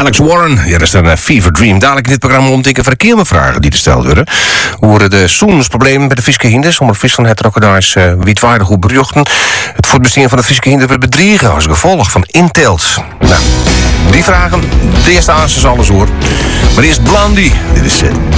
Alex Warren, hier is een Fever Dream. Dadelijk in dit programma omdenken voor de keelmevragen die gesteld worden. Hoe worden de soensproblemen bij de fiskehinder, onder vis van het rokkendaars wietwaardig hoe beruchten. Het voortbesteden van het fiskehinder wordt bedriegen als gevolg van intelt. Nou, die vragen, de eerste aansluit alles hoor. Maar eerst Blondie. Dit is